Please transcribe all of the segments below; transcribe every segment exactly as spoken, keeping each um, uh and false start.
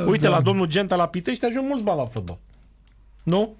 Uite, la domnul Genta la Pitești ajung mulți bani la fotbal. Nu?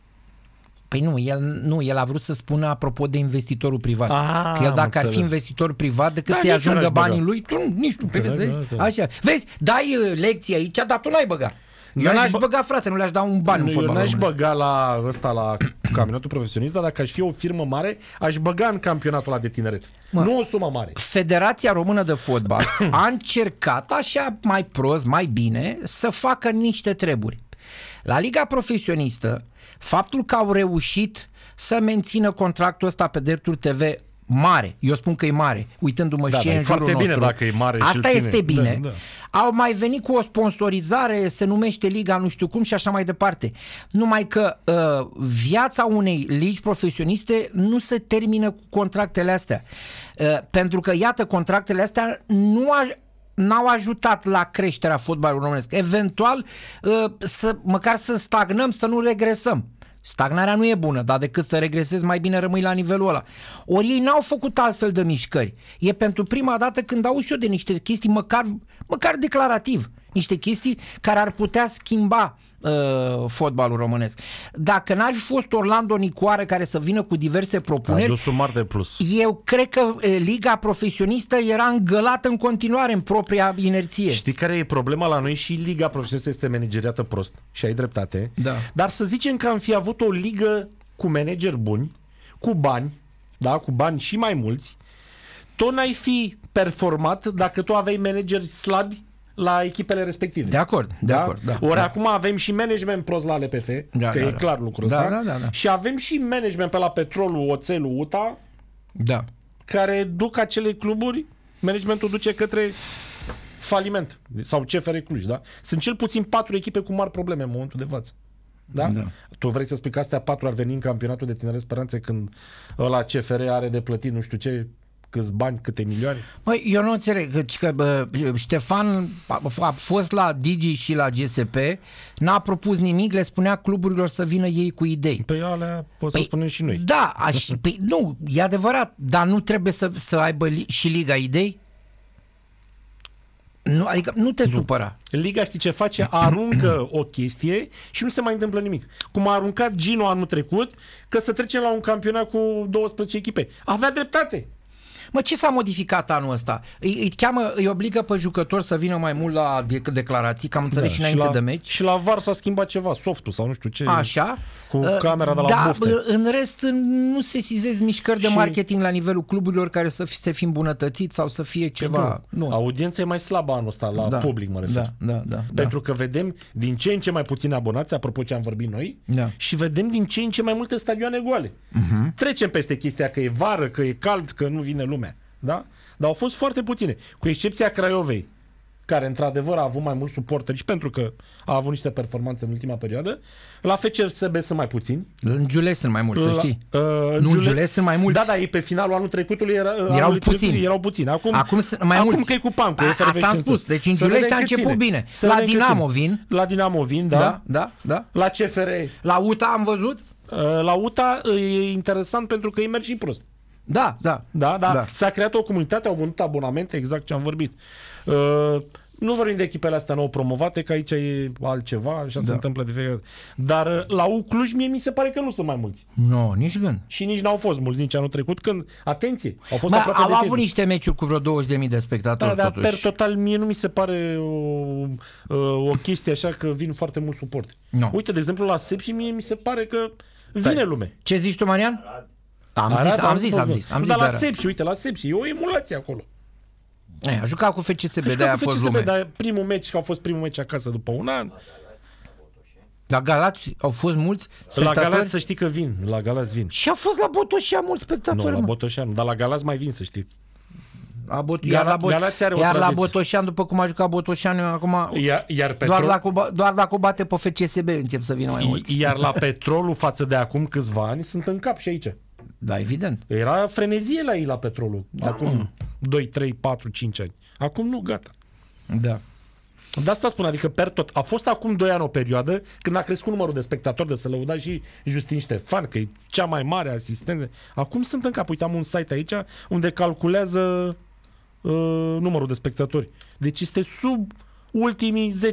Păi nu, el, nu, el a vrut să spună apropo de investitorul privat. Ah, că el dacă ar înțeles. fi investitor privat, decât Da, să-i nici eu ajungă n-aș băga. banii lui, tu nu, nici tu, pe Da, vezi, da, da. așa. Vezi, dai uh, lecții aici, dar tu n-ai băga. Eu N-aș n-aș bă- băga, frate, nu le-aș da un ban în Nu, eu fotbal n-aș românesc. băga la ăsta, la campionatul profesionist, dar dacă aș fi o firmă mare, aș băga în campionatul ăla de tineret. Mă. Nu o sumă mare. Federația Română de Fotbal a încercat așa mai prost, mai bine, să facă niște treburi. La Liga Profesionistă, faptul că au reușit să mențină contractul ăsta pe drepturi T V mare, eu spun că e mare, uitându-mă Da, și dar în e jurul foarte nostru. bine dacă e mare și Asta îl ține. este bine. Da, Au mai venit cu o sponsorizare, se numește Liga nu știu cum și așa mai departe. Numai că uh, viața unei ligi profesioniste nu se termină cu contractele astea. Uh, pentru că, iată, contractele astea nu a, n-au ajutat la creșterea fotbalului românesc. Eventual, uh, să, măcar să stagnăm, să nu regresăm. Stagnarea nu e bună, dar decât să regresezi, mai bine rămâi la nivelul ăla. Ori ei n-au făcut altfel de mișcări. E pentru prima dată când auzi și eu de niște chestii, măcar, măcar declarativ, niște chestii care ar putea schimba uh, fotbalul românesc. Dacă n-ar fi fost Orlando Nicoară care să vină cu diverse A propuneri, adus un mare de plus. eu cred că uh, Liga Profesionistă era îngălată în continuare în propria inerție. Știi care e problema la noi? Și Liga Profesionistă este manageriată prost. Și ai dreptate. Da. Dar să zicem că am fi avut o ligă cu manageri buni, cu bani, da, cu bani și mai mulți, tot n-ai fi performat dacă tu aveai manageri slabi la echipele respective. De acord, de acord. Da, Ori da. acum avem și management prost la L P F, Da, că da, e da. clar lucrul Da, ăsta. da, da, da. Și avem și management pe la Petrolul, Oțelul, U T A, Da. care duc acele cluburi, managementul duce către faliment. Sau C F R Cluj, da? Sunt cel puțin patru echipe cu mari probleme în momentul de față. Da? Da. Tu vrei să spui că astea patru ar veni în campionatul de tineret Speranțe când ăla C F R are de plătit nu știu ce, câți bani, câte milioane? Măi, eu nu înțeleg că, că bă, Ștefan a, a fost la Digi și la G S P, n-a propus nimic, le spunea cluburilor să vină ei cu idei. Pe alea pot să Păi, spunem și noi. Da, aș, păi, nu, e adevărat, dar nu trebuie să, să aibă li, și Liga idei? Nu, adică nu te supăra. Liga știi ce face? Aruncă o chestie și nu se mai întâmplă nimic. Cum a aruncat Gino anul trecut, că să trecem la un campionat cu douăsprezece echipe. Avea dreptate. Mă, ce s-a modificat anul ăsta? Îi, îi cheamă, îi obligă pe jucători să vină mai mult la de- declarații, că am înțeles și înainte la, de meci. Și la V A R s-a schimbat ceva, softul sau nu știu ce. Așa. Cu Uh, camera de la da, bufte. bă, în rest nu se sizez mișcări de Și- marketing la nivelul cluburilor care să fi, să fie îmbunătățit sau să fie ceva. Nu. Audiența e mai slabă anul ăsta, la Da, public mă refer. Da, da, da. Pentru că vedem din ce în ce mai puțini abonați, apropo ce am vorbit noi, Da. și vedem din ce în ce mai multe stadioane goale. Uh-huh. Trecem peste chestia că e vară, că e cald, că nu vine lumea. Da? Dar au fost foarte puține, cu excepția Craiovei, care într-adevăr a avut mai mulți suporteri și pentru că a avut niște performanțe în ultima perioadă. La F C S B sunt mai puțini. În Giulești sunt mai mulți, să știi. La, uh, Nu, în Giulești sunt mai mulți. Da, da, ei pe finalul anul trecutului era, Erau anului puțini. trecut erau puțini. Acum, Acum sunt mai acum mulți. că e cu Pancu. A- e asta am efervescență. spus. Deci în Să Giulești vedem a cât început ține. bine. Să La vedem cât Dinamo ține. vin. La Dinamo vin, da. Da, da, da. La C F R. La U T A am văzut? Uh, La U T A e interesant pentru că îi merg și prost. Da, da. Da, da, Da. S-a creat o comunitate, au vândut abonamente, exact ce am vorbit. Uh, nu vorbim de echipele astea nou promovate, că aici e altceva, așa Da. se întâmplă de fiecare dată. Dar uh, la U Cluj mie mi se pare că nu sunt mai mulți. Nu, no, nici gând. Și nici n-au fost mulți nici anul trecut, când, atenție, au fost Bă, aproape au de avut tine. niște meciuri cu vreo douăzeci de mii de spectatori Da, dar totuși. per total mie nu mi se pare o, o chestie așa că vin foarte mult suport. Nu. Uite, de exemplu, la Sep și mie mi se pare că vine Stai. lume. Ce zici tu, Marian? Am Arad, zis, am zis, am zis. Am zis dar la de Arad. Sepsi, uite, la Sepsi, e o emulație acolo. E, a jucat cu F C S B, Deci de-aia a cu fost F C S B, lume. dar primul meci, că a fost primul meci acasă după un an. La Galați au fost mulți La spectatori? Galați să știi că vin, la Galați vin. Și au fost la Botoșia mulți Nu, spectatori, la mă. Botoșan, dar la Galați mai vin, să știi. A Bot- Gala- iar la, Bot- Galați are o iar la tradiție. Botoșan, după cum a jucat Botoșan, acum Iar, iar, doar, Petrol, dacă, o ba- doar dacă o bate pe F C S B încep să vină mai mulți. iar la Petrolul față de acum câțiva ani sunt în cap și aici. Da, evident. Era frenezie la ei la Petrolul. Da. Acum doi, trei, patru, cinci ani. Acum nu, gata. Da. De asta spun, adică per tot. A fost acum doi ani o perioadă când a crescut numărul de spectatori, de să lăuda și Justin Ștefan, că e cea mai mare asistență. Acum sunt în cap. Uite, am un site aici unde calculează uh, numărul de spectatori. Deci este sub ultimii zece